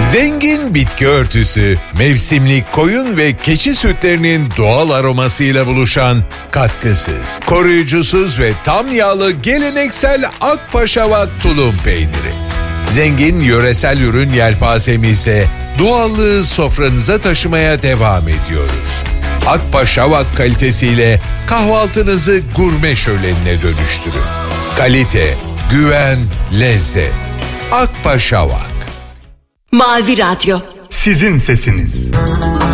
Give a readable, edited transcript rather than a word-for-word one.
Zengin bitki örtüsü, mevsimlik koyun ve keçi sütlerinin doğal aromasıyla buluşan katkısız, koruyucusuz ve tam yağlı geleneksel Akpaşavak tulum peyniri. Zengin yöresel ürün yelpazemizde doğallığı sofranıza taşımaya devam ediyoruz. Akpaşavak kalitesiyle kahvaltınızı gurme şölenine dönüştürün. Kalite, güven, lezzet. Akpaşavak. Mavi Radyo. Sizin sesiniz.